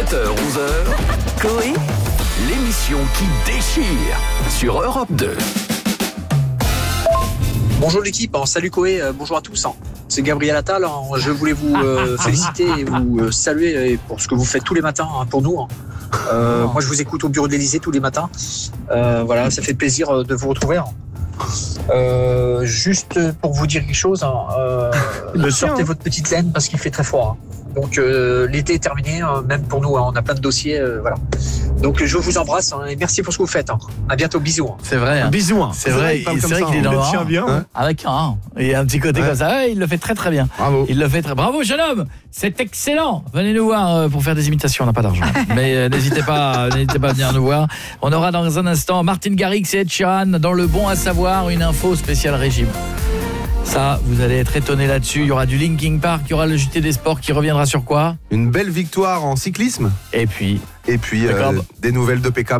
7h-11h, Coé, l'émission qui déchire sur Europe 2. Bonjour l'équipe, salut Coé, bonjour à tous. C'est Gabriel Attal, je voulais vous féliciter et vous saluer pour ce que vous faites tous les matins pour nous. Moi je vous écoute au bureau de l'Élysée tous les matins. Voilà, ça fait plaisir de vous retrouver. Juste pour vous dire quelque chose, sortez votre petite laine parce qu'il fait très froid. Donc l'été est terminé, même pour nous, on a plein de dossiers, voilà. Donc je vous embrasse et merci pour ce que vous faites. À bientôt, bisous. C'est vrai. Bisous. C'est vrai qu'il est dans le rang, bien. avec un. Et un petit côté comme ça. Ouais, il le fait très très bien. Bravo. Il le fait très. Bravo jeune homme. C'est excellent. Venez nous voir pour faire des imitations. On n'a pas d'argent. Mais n'hésitez pas à venir nous voir. On aura dans un instant Martin Garrix et Ed Sheeran dans le bon à savoir, une info spéciale régime. Ça, vous allez être étonnés là-dessus. Il y aura du Linkin Park, il y aura le JT des sports qui reviendra sur quoi ? Une belle victoire en cyclisme. Et puis des nouvelles de PK